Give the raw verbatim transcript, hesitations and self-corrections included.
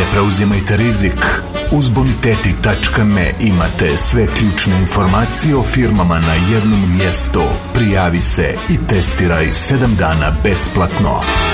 preuzimajte rizik. Uz boniteti tačka me imate sve ključne informacije o firmama na jednom mjestu. Prijavi se i testiraj sedam dana besplatno.